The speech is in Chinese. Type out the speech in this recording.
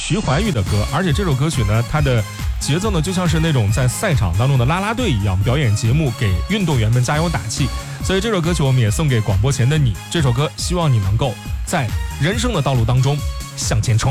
徐怀钰的歌，而且这首歌曲呢，它的节奏呢就像是那种在赛场当中的啦啦队一样，表演节目给运动员们加油打气。所以这首歌曲我们也送给广播前的你，这首歌希望你能够在人生的道路当中向前冲。